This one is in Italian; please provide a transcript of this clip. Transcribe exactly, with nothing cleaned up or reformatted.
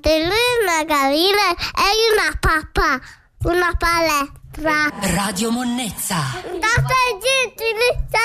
niente, lui è una gallina e una pappa, una palestra. Radio Monnezza. State zitti,